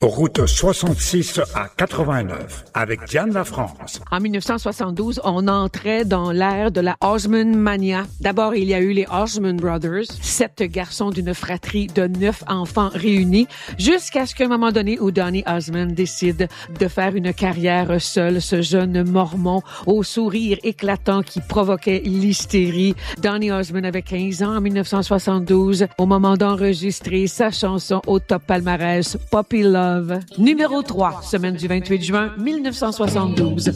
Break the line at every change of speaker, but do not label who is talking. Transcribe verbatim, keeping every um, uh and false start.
Route soixante-six à quatre-vingt-neuf, avec Diane Lafrance.
En dix-neuf cent soixante-douze, on entrait dans l'ère de la Osmond Mania. D'abord, il y a eu les Osmond Brothers, sept garçons d'une fratrie de neuf enfants réunis, jusqu'à ce qu'à un moment donné où Donny Osmond décide de faire une carrière seul, ce jeune mormon au sourire éclatant qui provoquait l'hystérie. Donny Osmond avait quinze ans en dix-neuf cent soixante-douze, au moment d'enregistrer sa chanson au top palmarès, Puppy Love. Numéro trois, semaine du vingt-huit juin mille neuf cent soixante-douze.